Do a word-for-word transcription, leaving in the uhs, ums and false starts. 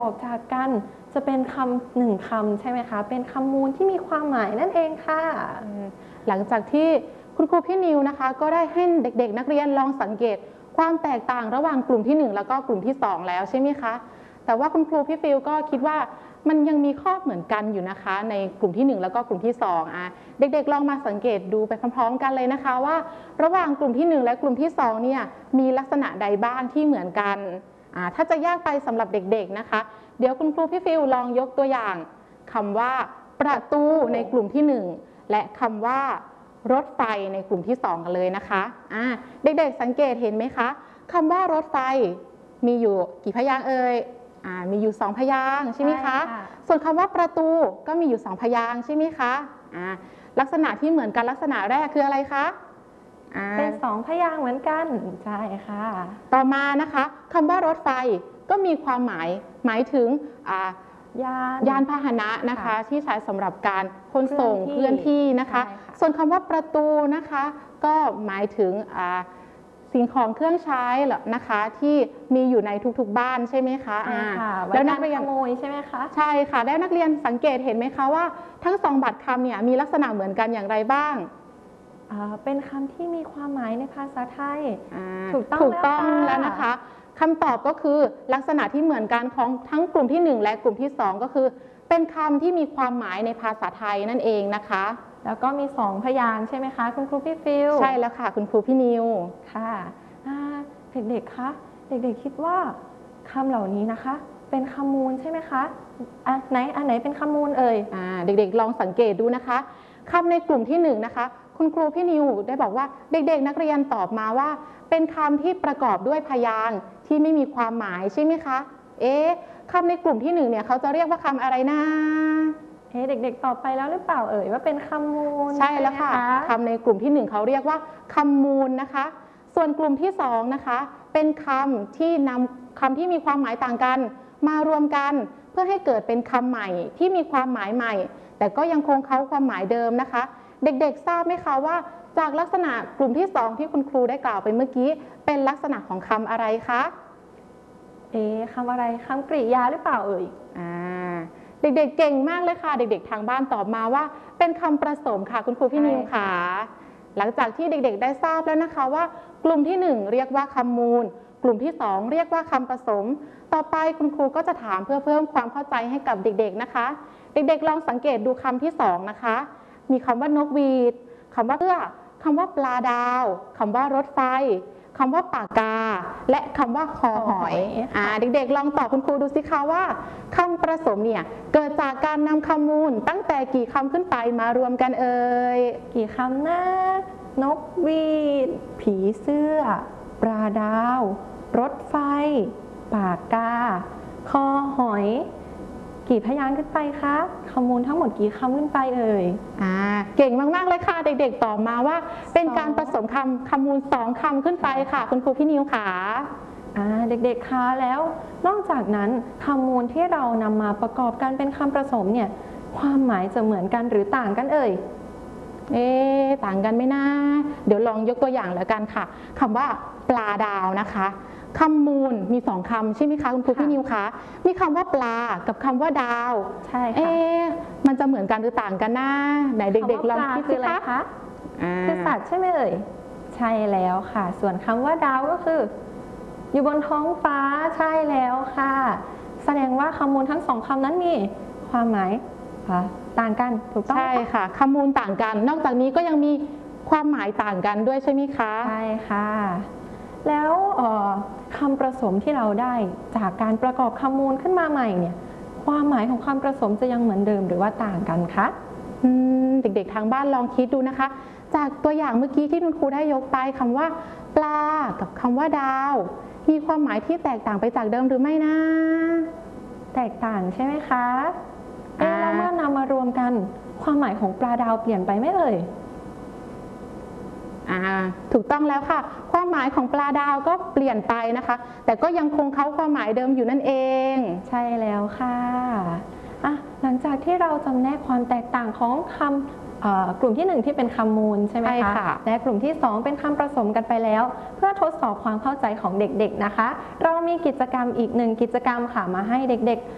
ออกจากกันจะเป็นคำหนึ่งคำใช่ไหมคะเป็นคำมูลที่มีความหมายนั่นเองค่ะหลังจากที่คุณครูพี่นิวนะคะก็ได้ให้เด็กๆนักเรียนลองสังเกตความแตกต่างระหว่างกลุ่มที่หนึ่งแล้วก็กลุ่มที่สองแล้วใช่ไหมคะแต่ว่าคุณครูพี่ฟิลก็คิดว่ามันยังมีข้อเหมือนกันอยู่นะคะในกลุ่มที่หนึ่งแล้วก็กลุ่มที่สองอ่ะเด็กๆลองมาสังเกตดูไปพร้อมๆกันเลยนะคะว่าระหว่างกลุ่มที่หนึ่งและกลุ่มที่สองเนี่ยมีลักษณะใดบ้างที่เหมือนกันอ่าถ้าจะยากไปสำหรับเด็กๆนะคะเดี๋ยวคุณครูพี่ฟิลลองยกตัวอย่างคำว่าประตูในกลุ่มที่หนึ่งและคำว่ารถไฟในกลุ่มที่สองกันเลยนะคะอ่าเด็กๆสังเกตเห็นไหมคะคำว่ารถไฟมีอยู่กี่พยางค์เอ่ยอ่ามีอยู่สองพยางค์ใช่ไหมคะส่วนคำว่าประตูก็มีอยู่สองพยางค์ใช่ไหมคะอ่าลักษณะที่เหมือนกันลักษณะแรกคืออะไรคะเป็นสองพยางค์เหมือนกันใช่ค่ะต่อมานะคะคำว่ารถไฟก็มีความหมายหมายถึงยานยานพาหนะนะคะที่ใช้สำหรับการขนส่งเคลื่อนที่นะคะส่วนคำว่าประตูนะคะก็หมายถึงสิ่งของเครื่องใช้นะคะที่มีอยู่ในทุกๆบ้านใช่ไหมคะแล้วนักเรียนขโมยใช่ไหมคะใช่ค่ะแล้วนักเรียนสังเกตเห็นไหมคะว่าทั้งสองบรรทัดคำเนี่ยมีลักษณะเหมือนกันอย่างไรบ้างเป็นคำที่มีความหมายในภาษาไทยถูกต้องถูกต้องแล้วนะคะคำตอบก็คือลักษณะที่เหมือนกันของทั้งกลุ่มที่หนึ่งและกลุ่มที่สองก็คือเป็นคำที่มีความหมายในภาษาไทยนั่นเองนะคะแล้วก็มีสองพยางค์ใช่ไหมคะคุณครูพี่ฟิลใช่แล้วค่ะคุณครูพี่นิวค่ะเด็กๆคะเด็กๆคิดว่าคำเหล่านี้นะคะเป็นคำมูลใช่ไหมคะอ่ะไหนอันไหนเป็นคำมูลเอ่ยอ่าเด็กๆลองสังเกตดูนะคะคำในกลุ่มที่หนึ่งนะคะคุณครูพี่นิวได้บอกว่าเด็กๆนักเรียนตอบมาว่าเป็นคำที่ประกอบด้วยพยางค์ที่ไม่มีความหมายใช่ไหมคะเอ๊ะคำในกลุ่มที่หนึ่งเนี่ยเขาจะเรียกว่าคำอะไรนะเอ๊ะเด็กๆตอบไปแล้วหรือเปล่าเอ่ยว่าเป็นคำมูลใช่แล้วค่ะคำในกลุ่มที่หนึ่งเขาเรียกว่าคำมูลนะคะส่วนกลุ่มที่สองนะคะเป็นคำที่นำคำที่มีความหมายต่างกันมารวมกันเพื่อให้เกิดเป็นคำใหม่ที่มีความหมายใหม่แต่ก็ยังคงเขาความหมายเดิมนะคะเด็กๆทราบไหมคะว่าจากลักษณะกลุ่มที่สองที่คุณครูได้กล่าวไปเมื่อกี้เป็นลักษณะของคำอะไรคะเอ๊คำอะไรคำกริยาหรือเปล่าเอ่ยอ่าเด็กๆเก่งมากเลยค่ะเด็กๆทางบ้านตอบมาว่าเป็นคำผสมค่ะคุณครูพี่นิวค่ะหลังจากที่เด็กๆได้ทราบแล้วนะคะว่ากลุ่มที่หนึ่งเรียกว่าคำมูลกลุ่มที่สองเรียกว่าคำผสมต่อไปคุณครูก็จะถามเพื่อเพิ่มความเข้าใจให้กับเด็กๆนะคะเด็กๆลองสังเกตดูคำที่สองนะคะมีคำว่านกหวีดคำว่าเพื่อคำว่าปลาดาวคำว่ารถไฟคำว่าปากกาและคำว่าคอหอยอ่าเด็กๆลองตอบคุณครูดูสิคะว่าคำผสมเนี่ยเกิดจากการนำคำมูลตั้งแต่กี่คำขึ้นไปมารวมกันเอ่ยกี่คำนะนกหวีดผีเสื้อปลาดาวรถไฟปากกาคอหอยกี่พยางค์ขึ้นไปคะคำมูลทั้งหมดกี่คำขึ้นไปเอ่ยอ่าเก่งมากๆเลยค่ะเด็กๆตอบมาว่าเป็นการผสมคำคำมูลสองคำขึ้นไปค่ะคุณครูพี่นิวค่ะอ่าเด็กๆคะแล้วนอกจากนั้นคำมูลที่เรานำมาประกอบกันเป็นคำผสมเนี่ยความหมายจะเหมือนกันหรือต่างกันเอ่ยเอ๊ต่างกันไหมนะเดี๋ยวลองยกตัวอย่างแล้วกันค่ะคำว่าปลาดาวนะคะคำมูลมีสองคำใช่ไหมคะคุณครูพี่นิวคะมีคำว่าปลากับคำว่าดาวใช่ค่ะเอ๊มันจะเหมือนกันหรือต่างกันนะไหนเด็กๆลองคิดสิคะคือสัตว์ใช่ไหมเอ่ยใช่แล้วค่ะส่วนคำว่าดาวก็คืออยู่บนท้องฟ้าใช่แล้วค่ะแสดงว่าคำมูลทั้งสองคำนั้นมีความหมายต่างกันถูกต้องใช่ค่ะคำมูลต่างกันนอกจากนี้ก็ยังมีความหมายต่างกันด้วยใช่ไหมคะใช่ค่ะแล้วคำผสมที่เราได้จากการประกอบคำมูลขึ้นมาใหม่เนี่ยความหมายของคำผสมจะยังเหมือนเดิมหรือว่าต่างกันคะเด็กๆทางบ้านลองคิดดูนะคะจากตัวอย่างเมื่อกี้ที่คุณครูได้ยกไปคำว่าปลากับคำว่าดาวมีความหมายที่แตกต่างไปจากเดิมหรือไม่นะแตกต่างใช่ไหมคะเอ๊ะแล้วเมื่อนำมารวมกันความหมายของปลาดาวเปลี่ยนไปไหมเอ่ยถูกต้องแล้วค่ะความหมายของปลาดาวก็เปลี่ยนไปนะคะแต่ก็ยังคงเขาความหมายเดิมอยู่นั่นเองใช่แล้วค่ะอ่ะหลังจากที่เราจำแนกความแตกต่างของคำกลุ่มที่หนึ่งที่เป็นคำมูลใช่ไหมคะและกลุ่มที่สองเป็นคำผสมกันไปแล้วเพื่อทดสอบความเข้าใจของเด็กๆนะคะเรามีกิจกรรมอีกหนึ่งกิจกรรมค่ะมาให้เด็กๆ